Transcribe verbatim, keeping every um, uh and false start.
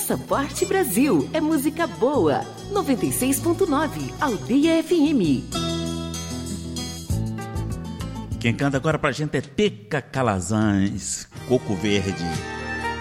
Passaporte Brasil, é música boa. noventa e seis ponto nove, Aldeia F M. Quem canta agora pra gente é Teca Calazans, Coco Verde.